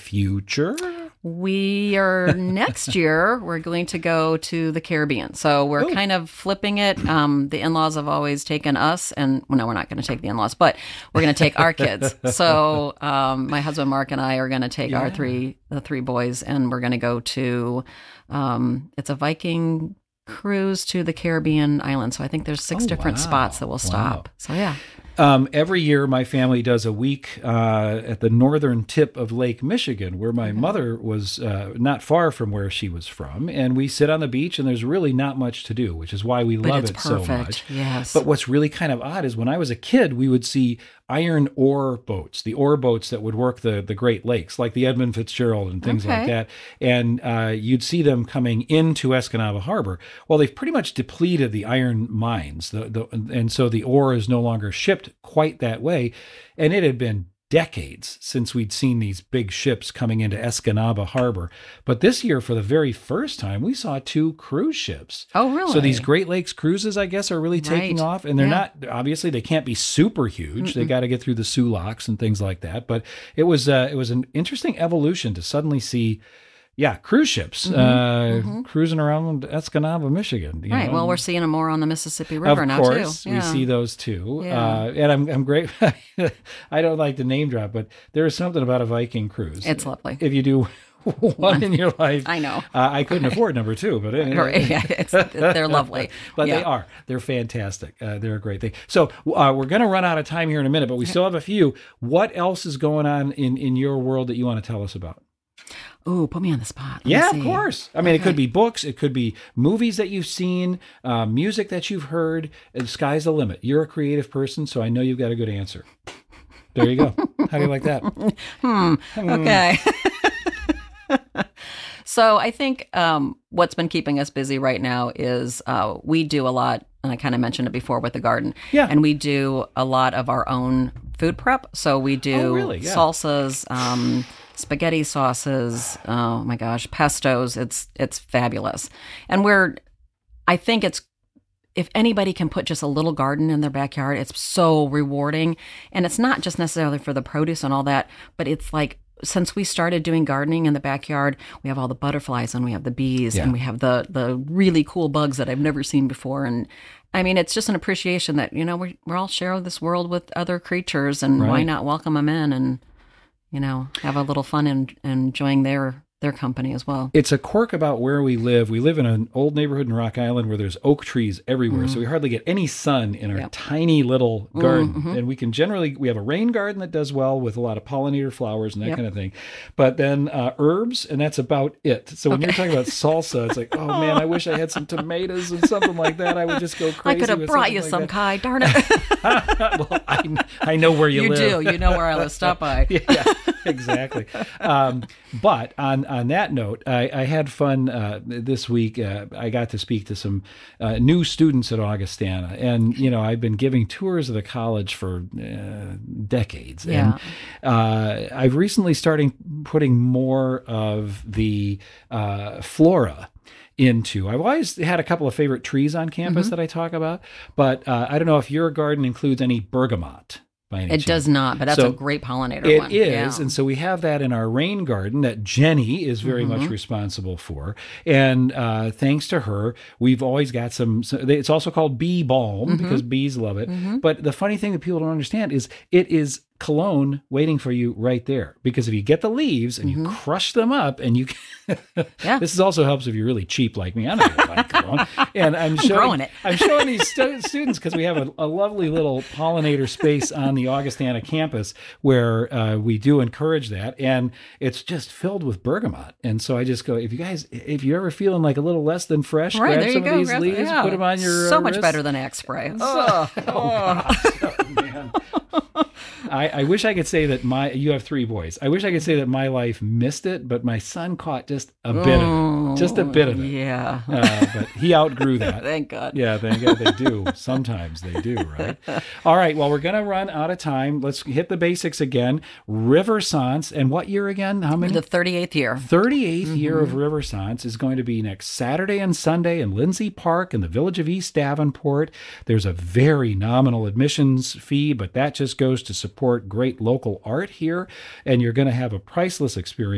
future? We are next year, we're going to go to the Caribbean. So we're kind of flipping it. The in-laws have always taken us, and well, no, we're not going to take the in-laws, but we're going to take our kids. So my husband Mark and I are going to take the three boys, and we're going to go to, it's a Viking cruise to the Caribbean islands. So I think there's 6 different spots that we'll stop. So yeah. Every year, my family does a week at the northern tip of Lake Michigan, where my mother was not far from where she was from. And we sit on the beach, and there's really not much to do, which is why we love it so much. Yes. But what's really kind of odd is when I was a kid, we would see iron ore boats, the ore boats that would work the Great Lakes, like the Edmund Fitzgerald and things like that. And you'd see them coming into Escanaba Harbor. Well, they've pretty much depleted the iron mines, and so the ore is no longer shipped quite that way. And it had been decades since we'd seen these big ships coming into Escanaba Harbor. But this year, for the very first time, we saw 2 cruise ships. Oh, really? So these Great Lakes cruises, I guess, are really taking off. And they're not, obviously, they can't be super huge. They got to get through the Soo Locks and things like that. But it was an interesting evolution to suddenly see cruise ships cruising around Escanaba, Michigan. You know? Well, we're seeing them more on the Mississippi River now, too. Of course, we see those too. And I'm great. I don't like to name drop, but there is something about a Viking cruise. It's lovely. If you do one in your life. I know. I couldn't afford number 2, but they're lovely. But they are. They're fantastic. They're a great thing. So we're going to run out of time here in a minute, but we still have a few. What else is going on in your world that you want to tell us about? Oh, put me on the spot. Of course. I mean, it could be books. It could be movies that you've seen, music that you've heard. The sky's the limit. You're a creative person, so I know you've got a good answer. There you go. How do you like that? Okay. So I think what's been keeping us busy right now is we do a lot, and I kind of mentioned it before with the garden. Yeah. And we do a lot of our own food prep. So we do salsas, spaghetti sauces, oh my gosh, pestos. It's fabulous. And I think if anybody can put just a little garden in their backyard, it's so rewarding. And it's not just necessarily for the produce and all that, but it's like, since we started doing gardening in the backyard, we have all the butterflies and we have the bees and we have the really cool bugs that I've never seen before. And I mean, it's just an appreciation that, we're all share this world with other creatures, and why not welcome them in and, have a little fun and enjoying their company as well. It's a quirk about where we live. We live in an old neighborhood in Rock Island where there's oak trees everywhere. So we hardly get any sun in our tiny little garden. And we have a rain garden that does well with a lot of pollinator flowers and that kind of thing. But then herbs, and that's about it. So when you're talking about salsa, it's like, oh man, I wish I had some tomatoes and something like that. I would just go crazy. I could have brought you some, Kai. Darn it. Well, I know where you live. You do. You know where I live. Stop by. Yeah, exactly. But on that note, I had fun this week. I got to speak to some new students at Augustana. And, I've been giving tours of the college for decades. Yeah. And I've recently started putting more of the flora into. I've always had a couple of favorite trees on campus that I talk about. But I don't know if your garden includes any bergamot. It does not, but that's a great pollinator one. It is, and so we have that in our rain garden that Jenny is very much responsible for. And thanks to her, we've always got some it's also called bee balm because bees love it. But the funny thing that people don't understand is it is cologne waiting for you right there. Because if you get the leaves and you crush them up and you this also helps if you're really cheap like me. I don't know about cologne. And I'm showing these students because we have a lovely little pollinator space on the Augustana campus where we do encourage that, and it's just filled with bergamot. And so I just go, if you're ever feeling like a little less than fresh, grab some of these leaves, put them on your so much better than Axe spray. Oh man. I wish I could say that you have 3 boys. I wish I could say that my life missed it, but my son caught just a bit of it. Just a bit of it. Yeah. But he outgrew that. Thank God. Yeah, thank God they do. Sometimes they do, right? All right, well, we're going to run out of time. Let's hit the basics again. Riversance, and what year again? How many? The 38th year. 38th year of Riversance is going to be next Saturday and Sunday in Lindsay Park in the village of East Davenport. There's a very nominal admissions fee, but that just goes to support great local art here, and you're going to have a priceless experience.